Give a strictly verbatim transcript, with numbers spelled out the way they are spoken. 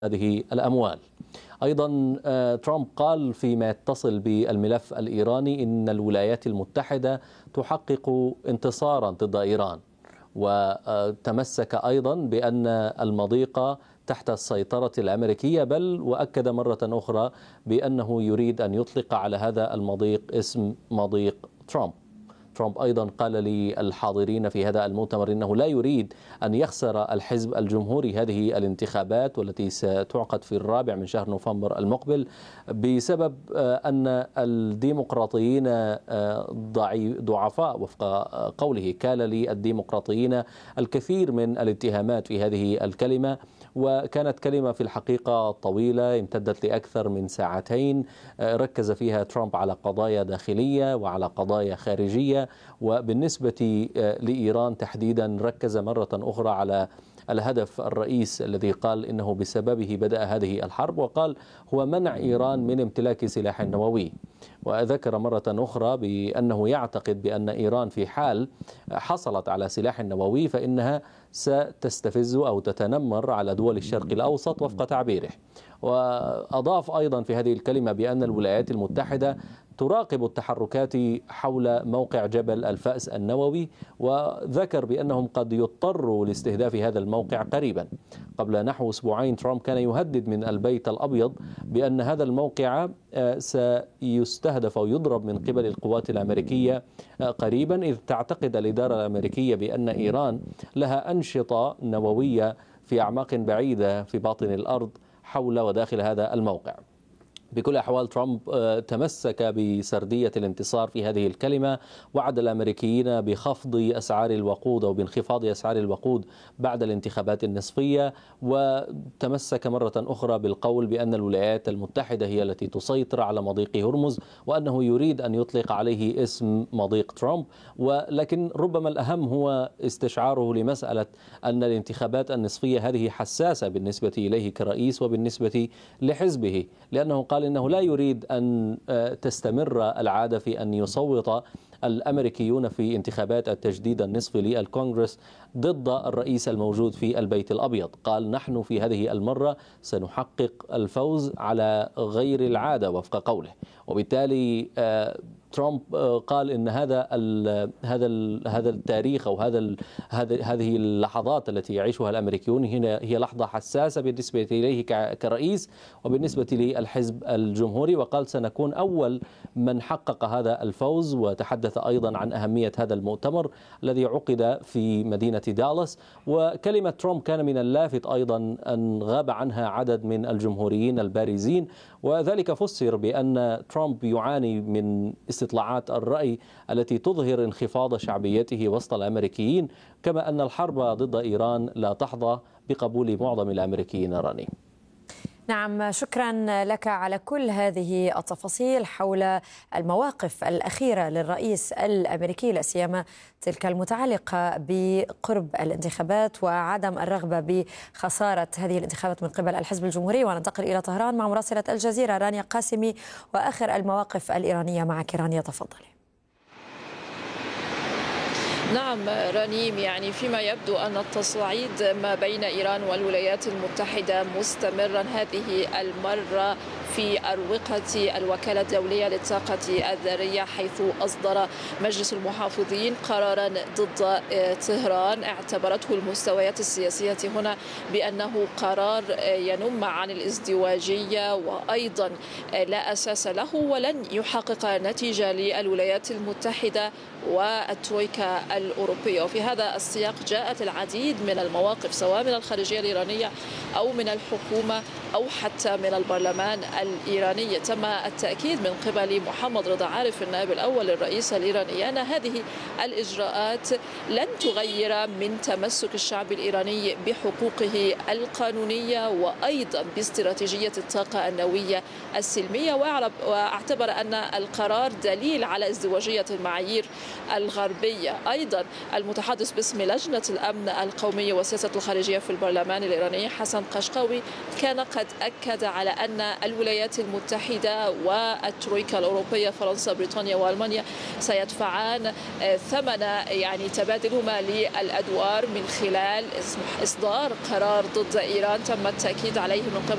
هذه الأموال. أيضا ترامب قال فيما يتصل بالملف الإيراني إن الولايات المتحدة تحقق انتصارا ضد إيران، وتمسك أيضا بأن المضيق تحت السيطرة الأمريكية، بل وأكد مرة أخرى بأنه يريد أن يطلق على هذا المضيق اسم مضيق ترامب. ترامب أيضا قال للحاضرين في هذا المؤتمر إنه لا يريد أن يخسر الحزب الجمهوري هذه الانتخابات والتي ستعقد في الرابع من شهر نوفمبر المقبل، بسبب أن الديمقراطيين ضعفاء وفق قوله. كان للديمقراطيين الكثير من الاتهامات في هذه الكلمة، وكانت كلمة في الحقيقة طويلة امتدت لأكثر من ساعتين، ركز فيها ترامب على قضايا داخلية وعلى قضايا خارجية، وبالنسبة لإيران تحديدا ركز مرة أخرى على الهدف الرئيس الذي قال إنه بسببه بدأ هذه الحرب، وقال هو منع إيران من امتلاك سلاح نووي. وذكر مرة أخرى بأنه يعتقد بأن إيران في حال حصلت على سلاح نووي فإنها ستستفز أو تتنمر على دول الشرق الأوسط وفق تعبيره. وأضاف أيضا في هذه الكلمة بأن الولايات المتحدة تراقب التحركات حول موقع جبل الفأس النووي، وذكر بأنهم قد يضطروا لاستهداف هذا الموقع قريبا. قبل نحو أسبوعين ترامب كان يهدد من البيت الأبيض بأن هذا الموقع سيستهدف أو يضرب من قبل القوات الأمريكية قريبا، إذ تعتقد الإدارة الأمريكية بأن إيران لها أنشطة نووية في أعماق بعيدة في باطن الأرض حول وداخل هذا الموقع. بكل أحوال ترامب تمسك بسردية الانتصار في هذه الكلمة، وعد الأمريكيين بخفض أسعار الوقود أو بانخفاض أسعار الوقود بعد الانتخابات النصفية، وتمسك مرة أخرى بالقول بأن الولايات المتحدة هي التي تسيطر على مضيق هرمز، وأنه يريد أن يطلق عليه اسم مضيق ترامب. ولكن ربما الأهم هو استشعاره لمسألة أن الانتخابات النصفية هذه حساسة بالنسبة إليه كرئيس وبالنسبة لحزبه، لأنه قال إنه لا يريد أن تستمر العادة في أن يصوت الأمريكيون في انتخابات التجديد النصفي للكونغرس ضد الرئيس الموجود في البيت الأبيض. قال نحن في هذه المرة سنحقق الفوز على غير العادة وفق قوله. وبالتالي ترامب قال ان هذا ال هذا ال هذا التاريخ او هذا ال هذه اللحظات التي يعيشها الامريكيون هنا هي لحظه حساسه بالنسبه اليه كرئيس وبالنسبه للحزب الجمهوري، وقال سنكون اول من حقق هذا الفوز. وتحدث ايضا عن اهميه هذا المؤتمر الذي عقد في مدينه دالاس. وكلمه ترامب كان من اللافت ايضا ان غاب عنها عدد من الجمهوريين البارزين، وذلك فسر بان ترامب يعاني من استطلاعات الرأي التي تظهر انخفاض شعبيته وسط الأمريكيين، كما أن الحرب ضد إيران لا تحظى بقبول معظم الأمريكيين. راني. نعم، شكرا لك على كل هذه التفاصيل حول المواقف الأخيرة للرئيس الأمريكي، لا سيما تلك المتعلقة بقرب الانتخابات وعدم الرغبة بخسارة هذه الانتخابات من قبل الحزب الجمهوري. وننتقل إلى طهران مع مراسلة الجزيرة رانيا قاسمي وآخر المواقف الإيرانية معك. رانيا تفضلي. نعم رنيم، يعني فيما يبدو أن التصعيد ما بين إيران والولايات المتحدة مستمرا هذه المرة في أروقة الوكالة الدولية للطاقة الذرية، حيث أصدر مجلس المحافظين قرارا ضد طهران اعتبرته المستويات السياسية هنا بأنه قرار ينم عن الازدواجية وأيضا لا أساس له ولن يحقق نتيجة للولايات المتحدة والترويكا الأوروبية. وفي هذا السياق جاءت العديد من المواقف سواء من الخارجية الإيرانية أو من الحكومة أو حتى من البرلمان الإيراني. تم التأكيد من قبل محمد رضا عارف النائب الأول للرئيس الإيراني أن هذه الإجراءات لن تغير من تمسك الشعب الإيراني بحقوقه القانونية وأيضا باستراتيجية الطاقة النووية السلمية. واعتبر أن القرار دليل على ازدواجية المعايير الغربية. أيضا المتحدث باسم لجنة الأمن القومي والسياسة الخارجية في البرلمان الإيراني حسن قشقاوي كان قد أكد على أن الولايات المتحدة والترويكا الأوروبية فرنسا بريطانيا وألمانيا سيدفعان ثمن يعني تبادلهما للأدوار من خلال إصدار قرار ضد إيران تم التأكيد عليه من قبل